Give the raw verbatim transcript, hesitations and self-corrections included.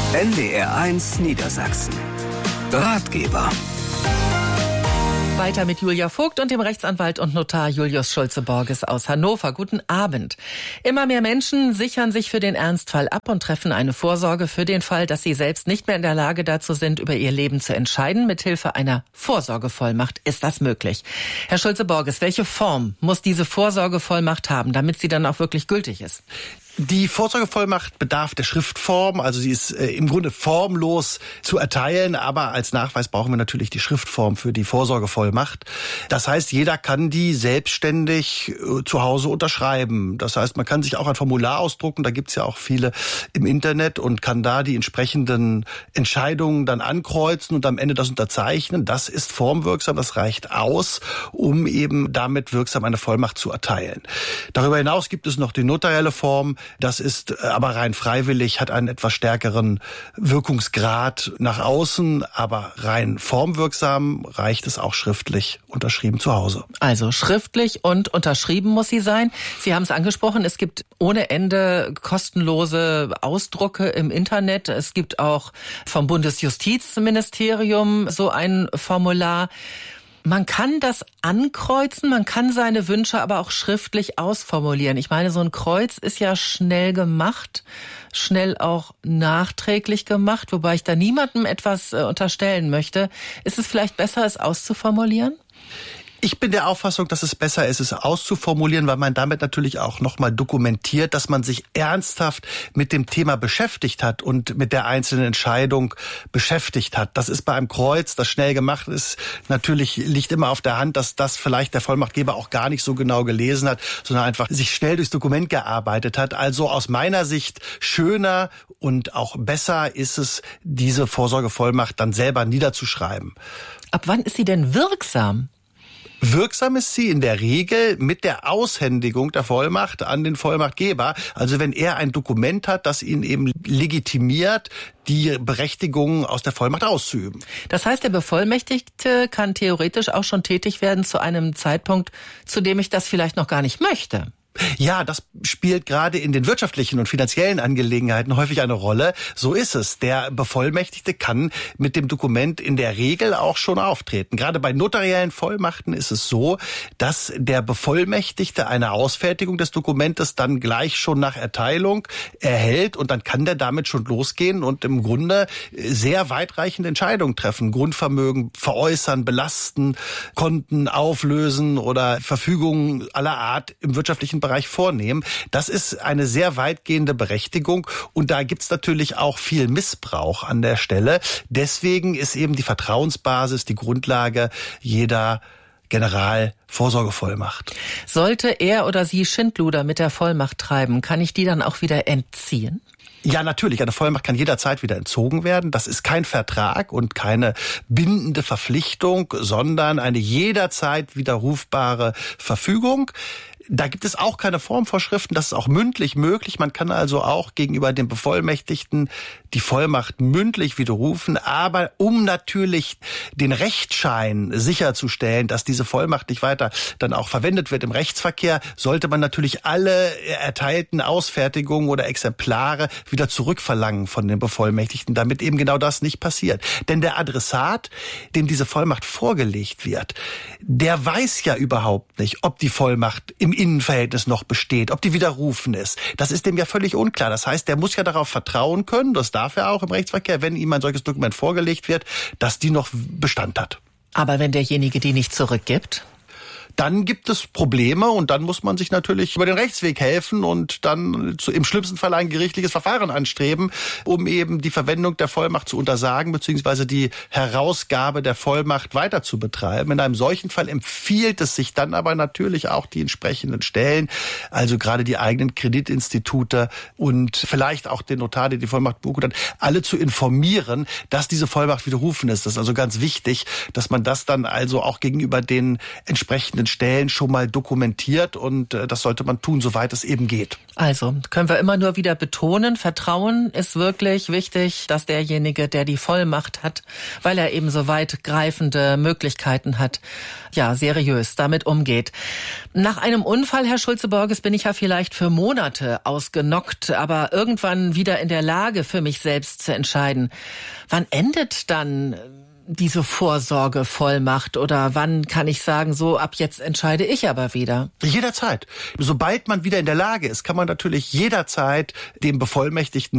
N D R eins Niedersachsen. Ratgeber. Weiter mit Julia Vogt und dem Rechtsanwalt und Notar Julius Schulze-Borges aus Hannover. Guten Abend. Immer mehr Menschen sichern sich für den Ernstfall ab und treffen eine Vorsorge für den Fall, dass sie selbst nicht mehr in der Lage dazu sind, über ihr Leben zu entscheiden. Mithilfe einer Vorsorgevollmacht ist das möglich. Herr Schulze-Borges, welche Form muss diese Vorsorgevollmacht haben, damit sie dann auch wirklich gültig ist? Die Vorsorgevollmacht bedarf der Schriftform, also sie ist äh, im Grunde formlos zu erteilen, aber als Nachweis brauchen wir natürlich die Schriftform für die Vorsorgevollmacht. Das heißt, jeder kann die selbstständig äh, zu Hause unterschreiben. Das heißt, man kann sich auch ein Formular ausdrucken, da gibt's ja auch viele im Internet und kann da die entsprechenden Entscheidungen dann ankreuzen und am Ende das unterzeichnen. Das ist formwirksam, das reicht aus, um eben damit wirksam eine Vollmacht zu erteilen. Darüber hinaus gibt es noch die notarielle Form. Das ist aber rein freiwillig, hat einen etwas stärkeren Wirkungsgrad nach außen, aber rein formwirksam reicht es auch schriftlich unterschrieben zu Hause. Also schriftlich und unterschrieben muss sie sein. Sie haben es angesprochen, es gibt ohne Ende kostenlose Ausdrucke im Internet. Es gibt auch vom Bundesjustizministerium so ein Formular. Man kann das ankreuzen, man kann seine Wünsche aber auch schriftlich ausformulieren. Ich meine, so ein Kreuz ist ja schnell gemacht, schnell auch nachträglich gemacht, wobei ich da niemandem etwas äh, unterstellen möchte. Ist es vielleicht besser, es auszuformulieren? Ich bin der Auffassung, dass es besser ist, es auszuformulieren, weil man damit natürlich auch nochmal dokumentiert, dass man sich ernsthaft mit dem Thema beschäftigt hat und mit der einzelnen Entscheidung beschäftigt hat. Das ist bei einem Kreuz, das schnell gemacht ist, natürlich liegt immer auf der Hand, dass das vielleicht der Vollmachtgeber auch gar nicht so genau gelesen hat, sondern einfach sich schnell durchs Dokument gearbeitet hat. Also aus meiner Sicht schöner und auch besser ist es, diese Vorsorgevollmacht dann selber niederzuschreiben. Ab wann ist sie denn wirksam? Wirksam ist sie in der Regel mit der Aushändigung der Vollmacht an den Vollmachtgeber. Also wenn er ein Dokument hat, das ihn eben legitimiert, die Berechtigung aus der Vollmacht auszuüben. Das heißt, der Bevollmächtigte kann theoretisch auch schon tätig werden zu einem Zeitpunkt, zu dem ich das vielleicht noch gar nicht möchte. Ja, das spielt gerade in den wirtschaftlichen und finanziellen Angelegenheiten häufig eine Rolle. So ist es. Der Bevollmächtigte kann mit dem Dokument in der Regel auch schon auftreten. Gerade bei notariellen Vollmachten ist es so, dass der Bevollmächtigte eine Ausfertigung des Dokumentes dann gleich schon nach Erteilung erhält und dann kann der damit schon losgehen und im Grunde sehr weitreichende Entscheidungen treffen. Grundvermögen veräußern, belasten, Konten auflösen oder Verfügungen aller Art im wirtschaftlichen Bereich vornehmen. Das ist eine sehr weitgehende Berechtigung und da gibt's natürlich auch viel Missbrauch an der Stelle. Deswegen ist eben die Vertrauensbasis die Grundlage jeder Generalvorsorgevollmacht. Sollte er oder sie Schindluder mit der Vollmacht treiben, kann ich die dann auch wieder entziehen? Ja, natürlich. Eine Vollmacht kann jederzeit wieder entzogen werden. Das ist kein Vertrag und keine bindende Verpflichtung, sondern eine jederzeit widerrufbare Verfügung. Da gibt es auch keine Formvorschriften, das ist auch mündlich möglich. Man kann also auch gegenüber dem Bevollmächtigten die Vollmacht mündlich widerrufen, aber um natürlich den Rechtsschein sicherzustellen, dass diese Vollmacht nicht weiter dann auch verwendet wird im Rechtsverkehr, sollte man natürlich alle erteilten Ausfertigungen oder Exemplare wieder zurückverlangen von den Bevollmächtigten, damit eben genau das nicht passiert. Denn der Adressat, dem diese Vollmacht vorgelegt wird, der weiß ja überhaupt nicht, ob die Vollmacht im Innenverhältnis noch besteht, ob die widerrufen ist. Das ist dem ja völlig unklar. Das heißt, der muss ja darauf vertrauen können, das darf er auch im Rechtsverkehr, wenn ihm ein solches Dokument vorgelegt wird, dass die noch Bestand hat. Aber wenn derjenige die nicht zurückgibt? Dann gibt es Probleme und dann muss man sich natürlich über den Rechtsweg helfen und dann zu, im schlimmsten Fall ein gerichtliches Verfahren anstreben, um eben die Verwendung der Vollmacht zu untersagen bzw. die Herausgabe der Vollmacht weiter zu betreiben. In einem solchen Fall empfiehlt es sich dann aber natürlich auch die entsprechenden Stellen, also gerade die eigenen Kreditinstitute und vielleicht auch den Notar, der die Vollmacht beurkundet hat, alle zu informieren, dass diese Vollmacht widerrufen ist. Das ist also ganz wichtig, dass man das dann also auch gegenüber den entsprechenden entsprechenden Stellen schon mal dokumentiert und äh, das sollte man tun, soweit es eben geht. Also können wir immer nur wieder betonen, Vertrauen ist wirklich wichtig, dass derjenige, der die Vollmacht hat, weil er eben so weitgreifende Möglichkeiten hat, ja, seriös damit umgeht. Nach einem Unfall, Herr Schulze-Borges, bin ich ja vielleicht für Monate ausgenockt, aber irgendwann wieder in der Lage, für mich selbst zu entscheiden. Wann endet dann diese Vorsorgevollmacht oder wann kann ich sagen, so ab jetzt entscheide ich aber wieder? Jederzeit. Sobald man wieder in der Lage ist, kann man natürlich jederzeit dem Bevollmächtigten